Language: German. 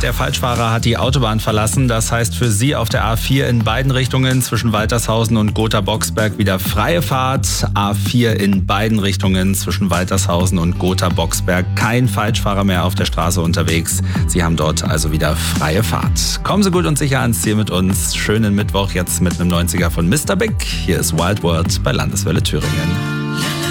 Der Falschfahrer hat die Autobahn verlassen. Das heißt für Sie auf der A4 in beiden Richtungen zwischen Waltershausen und Gotha-Boxberg wieder freie Fahrt. A4 in beiden Richtungen zwischen Waltershausen und Gotha-Boxberg. Kein Falschfahrer mehr auf der Straße unterwegs. Sie haben dort also wieder freie Fahrt. Kommen Sie gut und sicher ans Ziel mit uns. Schönen Mittwoch jetzt mit einem 90er von Mr. Big. Hier ist Wild World bei Landeswelle Thüringen.